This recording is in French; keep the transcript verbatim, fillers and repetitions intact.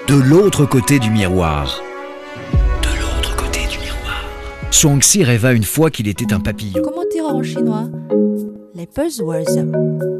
de l'autre côté du miroir. De l'autre côté du miroir. Chuangzi rêva une fois qu'il était un papillon. Comment dire en chinois? Les buzzwords.